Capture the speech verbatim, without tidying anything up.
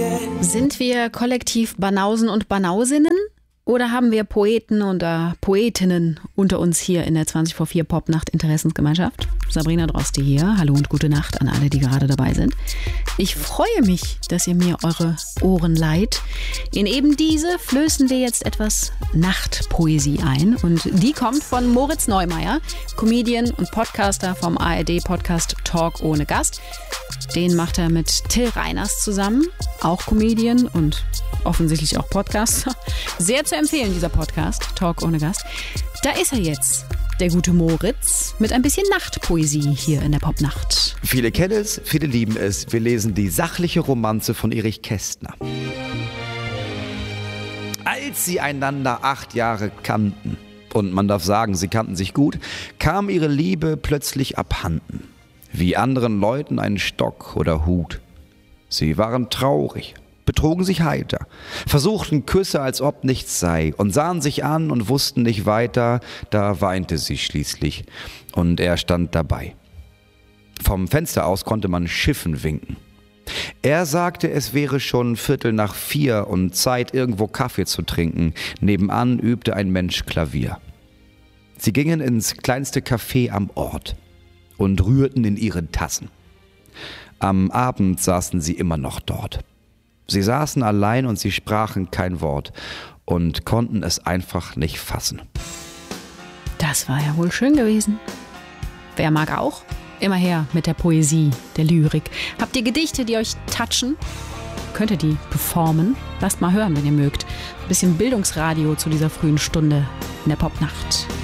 Sind wir kollektiv Banausen und Banausinnen? Oder haben wir Poeten und äh, Poetinnen unter uns hier in der zwanzig vor vier Popnacht Interessensgemeinschaft? Sabrina Droste hier. Hallo und gute Nacht an alle, die gerade dabei sind. Ich freue mich, dass ihr mir eure Ohren leiht. In eben diese flößen wir jetzt etwas Nachtpoesie ein. Und die kommt von Moritz Neumeier, Comedian und Podcaster vom A R D-Podcast Talk ohne Gast. Den macht er mit Till Reiners zusammen, auch Comedian und offensichtlich auch Podcaster. Sehr zu empfehlen, dieser Podcast, Talk ohne Gast. Da ist er jetzt, der gute Moritz, mit ein bisschen Nachtpoesie hier in der Popnacht. Viele kennen es, viele lieben es. Wir lesen die sachliche Romanze von Erich Kästner. Als sie einander acht Jahre kannten, und man darf sagen, sie kannten sich gut, kam ihre Liebe plötzlich abhanden. Wie anderen Leuten ein Stock oder Hut. Sie waren traurig, betrogen sich heiter, versuchten Küsse, als ob nichts sei, und sahen sich an und wussten nicht weiter, da weinte sie schließlich, und er stand dabei. Vom Fenster aus konnte man Schiffen winken. Er sagte, es wäre schon Viertel nach vier und Zeit, irgendwo Kaffee zu trinken. Nebenan übte ein Mensch Klavier. Sie gingen ins kleinste Café am Ort und rührten in ihren Tassen. Am Abend saßen sie immer noch dort. Sie saßen allein und sie sprachen kein Wort und konnten es einfach nicht fassen. Das war ja wohl schön gewesen. Wer mag auch? Immer her mit der Poesie, der Lyrik. Habt ihr Gedichte, die euch touchen? Könnt ihr die performen? Lasst mal hören, wenn ihr mögt. Ein bisschen Bildungsradio zu dieser frühen Stunde in der Popnacht.